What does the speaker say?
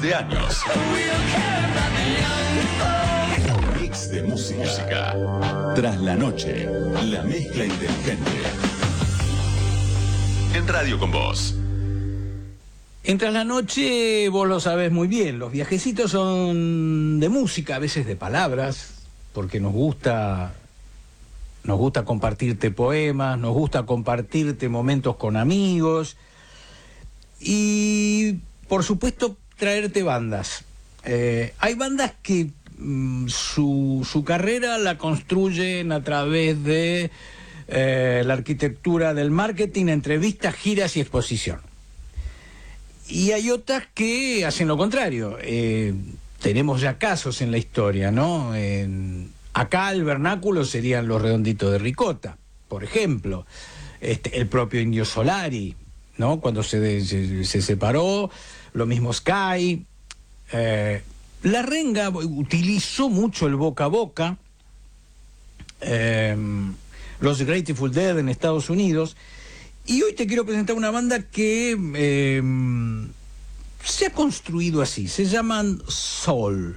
de años. Un mix de música. Tras la noche, la mezcla inteligente. En Radio con Vos. En Tras la Noche, vos lo sabés muy bien, los viajecitos son de música, a veces de palabras, porque nos gusta compartirte poemas, nos gusta compartirte momentos con amigos y, por supuesto, traerte bandas. Hay bandas que su carrera la construyen a través de la arquitectura del marketing, entrevistas, giras y exposición. Y hay otras que hacen lo contrario. Tenemos ya casos en la historia, ¿no? Acá el vernáculo serían los Redonditos de Ricota, por ejemplo. El propio Indio Solari, ¿no? Cuando se separó, lo mismo Sky. La Renga utilizó mucho el boca a boca. Los Grateful Dead en Estados Unidos. Y hoy te quiero presentar una banda que se ha construido así, se llaman Soul.